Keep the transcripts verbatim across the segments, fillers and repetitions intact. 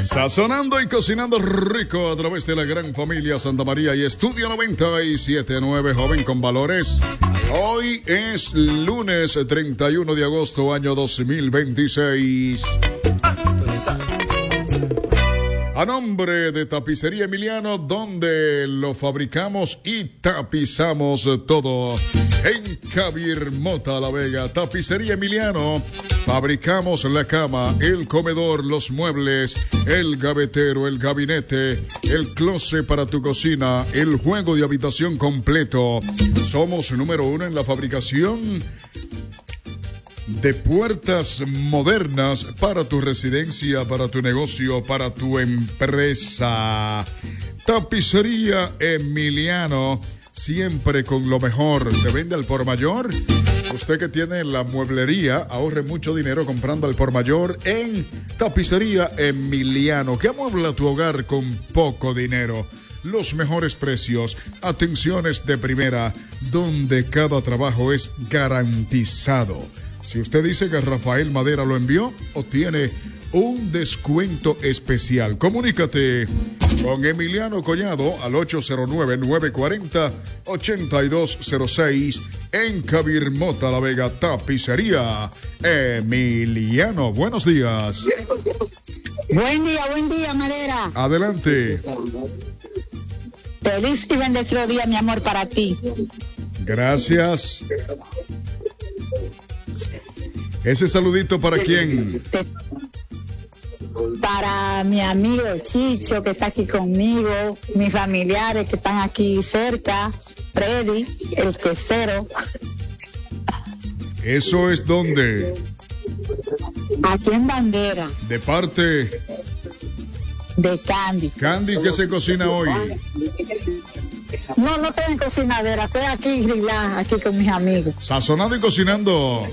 Sazonando y cocinando rico a través de la gran familia Santa María y Estudio noventa y siete punto nueve, joven con valores. Hoy es lunes treinta y uno de agosto, año dos mil veintiséis. A nombre de Tapicería Emiliano, donde lo fabricamos y tapizamos todo. En Cabirmota, La Vega, Tapicería Emiliano. Fabricamos la cama, el comedor, los muebles, el gavetero, el gabinete, el closet para tu cocina, el juego de habitación completo. Somos número uno en la fabricación de puertas modernas para tu residencia, para tu negocio, para tu empresa. Tapicería Emiliano, siempre con lo mejor. ¿Te vende al por mayor? Usted que tiene la mueblería, ahorre mucho dinero comprando al por mayor en Tapicería Emiliano, que amuebla tu hogar con poco dinero. Los mejores precios, atenciones de primera, donde cada trabajo es garantizado. Si usted dice que Rafael Madera lo envió, obtiene un descuento especial. Comunícate con Emiliano Collado al ocho cero nueve, nueve cuatro cero, ocho dos cero seis en Cabirmota, La Vega, Tapicería Emiliano. Buenos días. Buen día, buen día, Madera. Adelante. Feliz y bendecido día, mi amor, para ti. Gracias. Ese saludito para quién? Para mi amigo Chicho, que está aquí conmigo, mis familiares que están aquí cerca, Freddy, el quesero. ¿Eso es dónde? Aquí en Bandera. De parte de Candy. Candy, ¿qué se cocina hoy? No, no tengo cocinadera, estoy aquí, relax, aquí con mis amigos. Sazonando y cocinando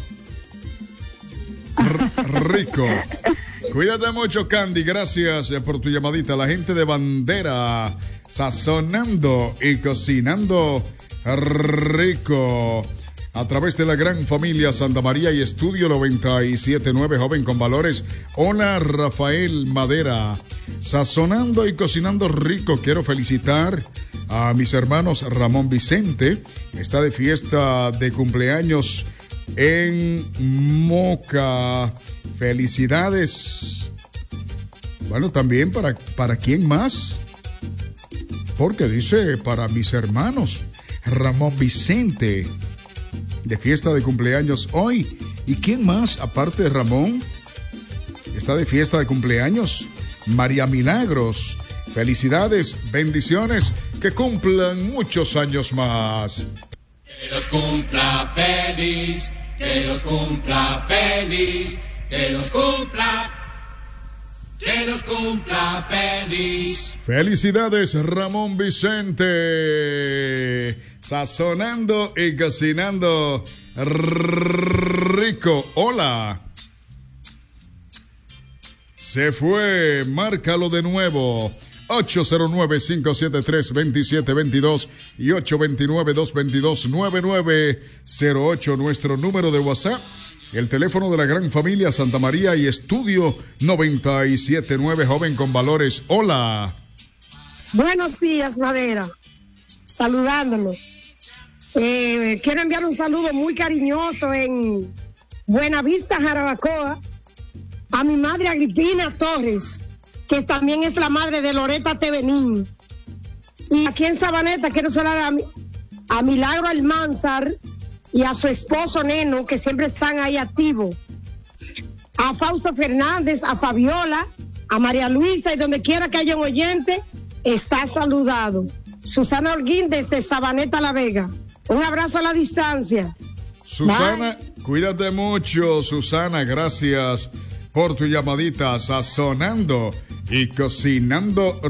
R- rico. Cuídate mucho, Candy, gracias por tu llamadita. La gente de Bandera, sazonando y cocinando rico. A través de la gran familia Santa María y Estudio noventa y siete punto nueve, joven con valores. Hola, Rafael Madera. Sazonando y cocinando rico. Quiero felicitar a mis hermanos Ramón Vicente. Está de fiesta de cumpleaños en Moca. Felicidades. Bueno, también para, para quién más. Porque dice para mis hermanos Ramón Vicente, de fiesta de cumpleaños hoy. ¿Y quién más, aparte de Ramón, está de fiesta de cumpleaños? María Milagros. Felicidades, bendiciones, que cumplan muchos años más. Que los cumpla feliz, que los cumpla feliz, que los cumpla, que los cumpla feliz. Felicidades, Ramón Vicente. Sazonando y cocinando rico. Hola. Se fue, márcalo de nuevo. ocho cero nueve, cinco siete tres, dos siete dos dos y ocho dos nueve, dos dos dos, nueve nueve cero ocho, nuestro número de WhatsApp. El teléfono de la gran familia Santa María y Estudio noventa y siete punto nueve, joven con valores. Hola. Buenos días, Madera. Saludándolo. Eh, quiero enviar un saludo muy cariñoso en Buenavista, Jarabacoa, a mi madre Agripina Torres, que también es la madre de Loreta Tevenín. Y aquí en Sabaneta quiero saludar a, a Milagro Almanzar y a su esposo Neno, que siempre están ahí activos. A Fausto Fernández, a Fabiola, a María Luisa, y donde quiera que haya un oyente, está saludado. Susana Holguín desde Sabaneta, La Vega. Un abrazo a la distancia. Susana, bye. Cuídate mucho, Susana, gracias por tu llamadita. Sazonando y cocinando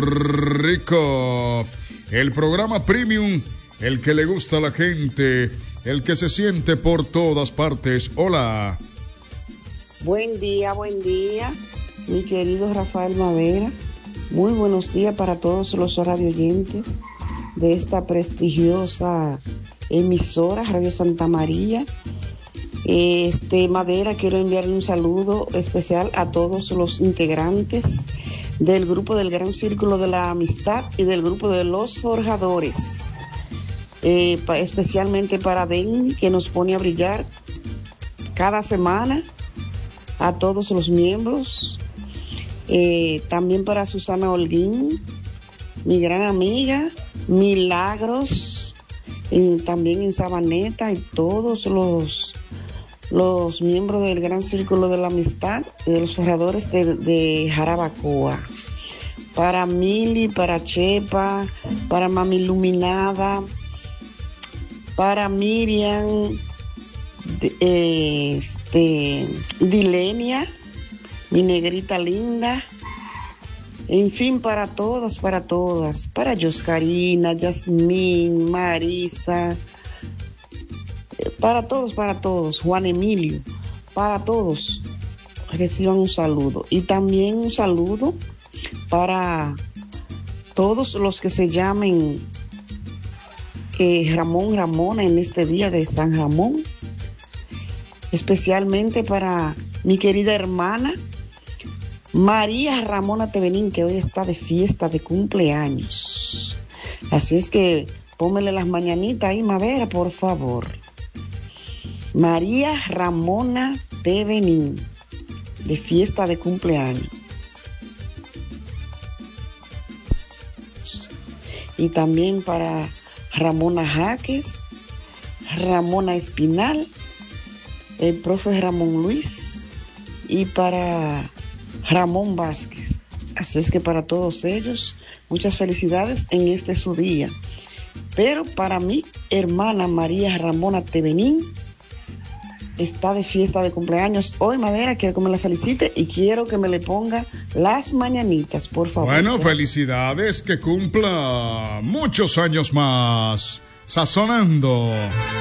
rico. El programa Premium, el que le gusta a la gente, el que se siente por todas partes. Hola. Buen día, buen día, mi querido Rafael Madera. Muy buenos días para todos los radioyentes de esta prestigiosa emisora Radio Santa María. Este, Madera, quiero enviarle un saludo especial a todos los integrantes del grupo del Gran Círculo de la Amistad y del grupo de los Forjadores. Eh, pa, especialmente para Denny, que nos pone a brillar cada semana, a todos los miembros. Eh, también para Susana Holguín, mi gran amiga, Milagros, y también en Sabaneta, y todos los, los miembros del Gran Círculo de la Amistad y de los Forjadores de, de Jarabacoa. Para Mili, para Chepa, para Mami Iluminada, para Miriam, de, eh, este, Dilenia, mi negrita linda, en fin, para todas, para todas, para Yoscarina, Yasmín, Marisa, para todos, para todos, Juan Emilio, para todos, reciban un saludo. Y también un saludo para todos los que se llamen eh, Ramón, Ramona en este día de San Ramón, especialmente para mi querida hermana María Ramona Tevenín, que hoy está de fiesta de cumpleaños. Así es que póngale las mañanitas ahí, Madera, por favor. María Ramona Tevenín, de fiesta de cumpleaños. Y también para Ramona Jaques, Ramona Espinal, el profe Ramón Luis, y para Ramón Vázquez. Así es que para todos ellos, muchas felicidades en este su día. Pero para mi hermana María Ramona Tevenín, está de fiesta de cumpleaños hoy, Madera. Quiero que me la felicite y quiero que me le ponga las mañanitas, por favor. Bueno, felicidades, que cumpla muchos años más, sazonando.